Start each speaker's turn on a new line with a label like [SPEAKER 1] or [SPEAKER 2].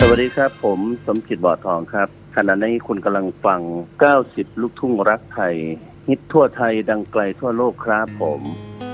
[SPEAKER 1] สวัสดีครับผมสมจิตบ่อทองครับขณะนี้คุณกำลังฟัง90ลูกทุ่งรักไทยฮิตทั่วไทยดังไกลทั่วโลกครับผม